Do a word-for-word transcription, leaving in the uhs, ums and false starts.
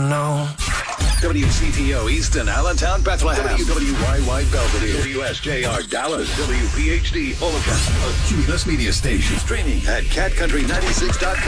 know. W C T O Easton, Allentown, Bethlehem. W W Y Y Belvedere. W S J R Dallas. W P H D Holocaust. A Cumulus Media Station. Streaming at cat country ninety-six dot com.